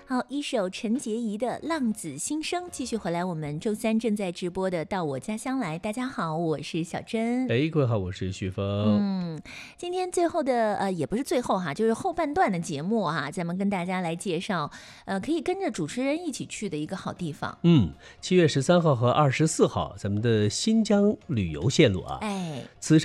好，一首陈洁仪的《浪子心声》继续回来，我们周三正在直播的《到我家乡来》。大家好，我是小珍。 各位好，我是徐峰。 今天最后的也不是最后哈，就是后半段的节目哈，咱们跟大家来介绍可以跟着主持人一起去的一个好地方。 7月13号和24号，咱们的新疆旅游线路啊， 哎， 此